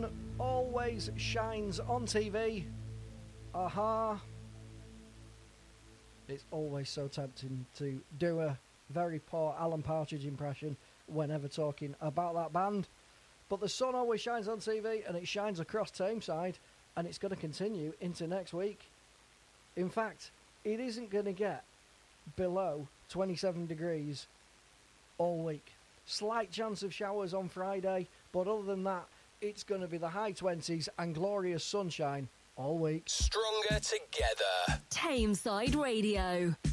sun always shines on TV. Aha. It's always so tempting to do a very poor Alan Partridge impression whenever talking about that band. But the sun always shines on TV, and it shines across Tameside, and it's going to continue into next week. In fact, it isn't going to get below 27 degrees all week. Slight chance of showers on Friday, but other than that, it's going to be the high 20s and glorious sunshine all week. Stronger together. Tameside Radio.